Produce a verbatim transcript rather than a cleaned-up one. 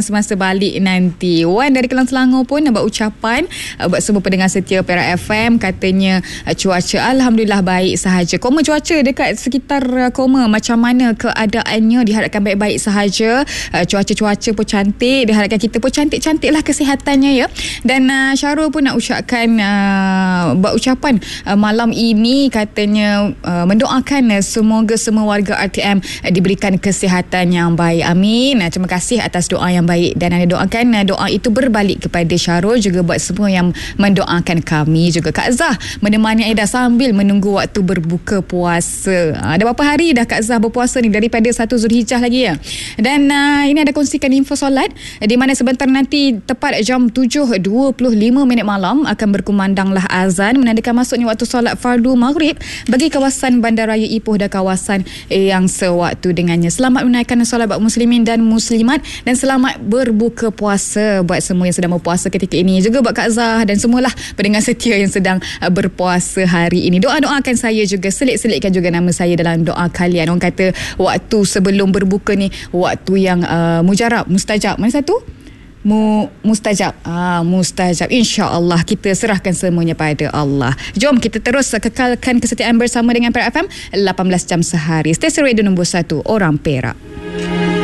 semasa balik nanti. Wan dari Kelang Selangor pun nak buat ucapan uh, buat semua pendengar setia Perak F M. Katanya uh, cuaca Alhamdulillah baik sahaja. Koma cuaca dekat sekitar uh, Koma, macam mana keadaannya? Diharapkan baik-baik sahaja. uh, Cuaca-cuaca pun cantik. Diharapkan kita pun cantik-cantik lah kesihatannya ya. Dan uh, Syarul pun nak ucapkan uh, buat ucapan uh, malam ini. Katanya uh, mendoakan uh, semoga semua warga R T M uh, diberikan kesihatan yang baik. Amin. Uh, terima kasih atas doa yang baik, dan anda doakan uh, doa itu berbalik kepada Syarul, juga buat semua yang mendoakan kami, juga Kak Zah menemani Aida sambil menunggu waktu berbuka puasa. Uh, ada berapa hari dah Kak Zah berpuasa ni? Daripada satu Zulhijjah lagi ya. Dan uh, ini ada kongsikan info solat, di mana sebentar nanti tepat jam tujuh dua puluh lima minit malam akan berkumandanglah azan menandakan masuknya waktu solat fardu maghrib bagi kawasan Bandaraya Ipoh dan kawasan yang sewaktu dengannya. Selamat menunaikan solat buat muslimin dan muslimat, dan selamat berbuka puasa buat semua yang sedang berpuasa ketika ini, juga buat Kak Zah dan semualah pendengar setia yang sedang berpuasa hari ini. Doa-doakan saya juga, selit-selitkan juga nama saya dalam doa kalian. Orang kata waktu sebelum berbuka ni waktu yang uh, mujarab, mustajab. Mana satu? Mu, mustajab. Ah, mustajab. InsyaAllah kita serahkan semuanya pada Allah. Jom kita terus kekalkan kesetiaan bersama dengan Perak F M lapan belas jam sehari. Stesen radio nombor satu, orang Perak.